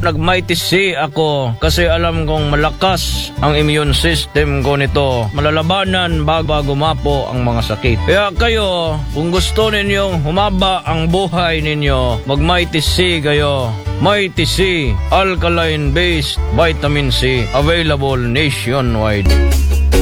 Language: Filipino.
nag-Mighty C ako kasi alam kong malakas ang immune system ko nito. Malalabanan bago gumapo ang mga sakit. Kaya kayo, kung gusto ninyong humaba ang buhay ninyo, mag-Mighty C kayo. Mighty C, alkaline-based vitamin C, available nationwide.